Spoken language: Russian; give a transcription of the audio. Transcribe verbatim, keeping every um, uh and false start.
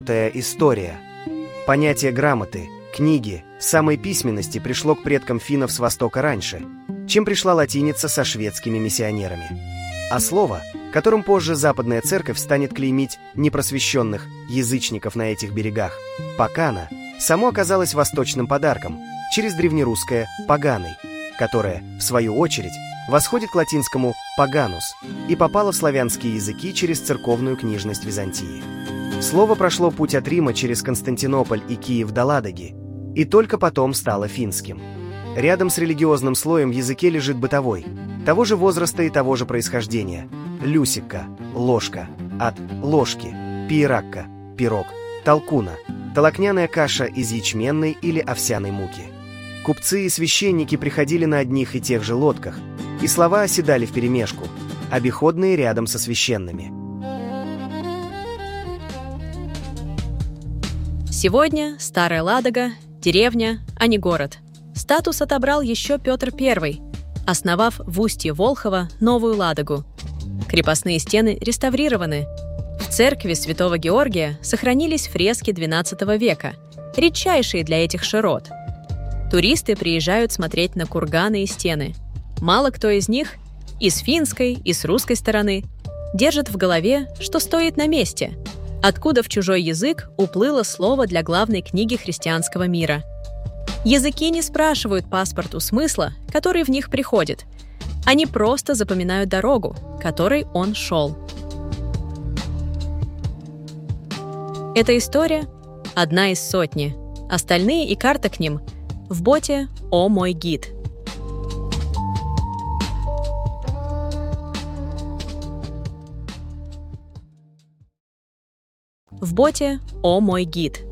История. Понятие грамоты, книги, самой письменности пришло к предкам финнов с востока раньше, чем пришла латиница со шведскими миссионерами. А слово, которым позже Западная Церковь станет клеймить непросвещенных язычников на этих берегах, «покана», само оказалось восточным подарком через древнерусское «поганый», которое, в свою очередь, восходит к латинскому «paganus» и попало в славянские языки через церковную книжность Византии. Слово прошло путь от Рима через Константинополь и Киев до Ладоги, и только потом стало финским. Рядом с религиозным слоем в языке лежит бытовой, того же возраста и того же происхождения – люсикка, ложка, от ложки, пиеракка, пирог, толкуна, толокняная каша из ячменной или овсяной муки. Купцы и священники приходили на одних и тех же лодках, и слова оседали вперемешку, обиходные рядом со священными. Сегодня Старая Ладога – деревня, а не город. Статус отобрал еще Петр Первый, основав в устье Волхова Новую Ладогу. Крепостные стены реставрированы. В церкви Святого Георгия сохранились фрески двенадцатого века, редчайшие для этих широт. Туристы приезжают смотреть на курганы и стены. Мало кто из них, и с финской, и с русской стороны, держит в голове, что стоит на месте, откуда в чужой язык уплыло слово для главной книги христианского мира. Языки не спрашивают паспорту смысла, который в них приходит. Они просто запоминают дорогу, которой он шел. Эта история – одна из сотни. Остальные и карта к ним – в боте «О мой гид». В боте «О мой гид».